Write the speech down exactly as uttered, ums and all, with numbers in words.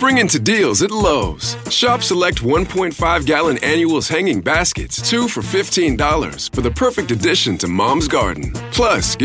Spring into deals at Lowe's. Shop select one point five gallon annuals hanging baskets, two for fifteen dollars, for the perfect addition to Mom's Garden. Plus, get